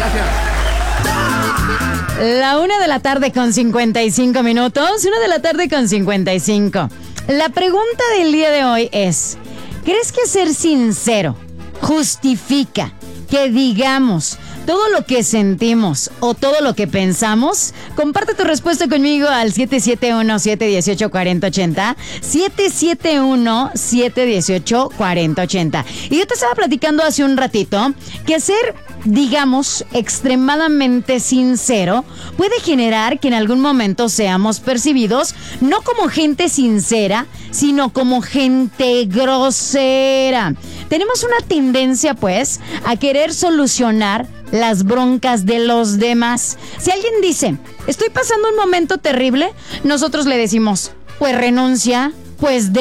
Gracias. La 1:55 p.m. 1:55 p.m. La pregunta del día de hoy es: ¿crees que ser sincero justifica que digamos todo lo que sentimos o todo lo que pensamos? Comparte tu respuesta conmigo al 771-718-4080. 771-718-4080. Y yo te estaba platicando hace un ratito que ser, digamos, extremadamente sincero puede generar que en algún momento seamos percibidos no como gente sincera, sino como gente grosera. Tenemos una tendencia, pues, a querer solucionar las broncas de los demás. Si alguien dice, estoy pasando un momento terrible, nosotros le decimos, pues renuncia, pues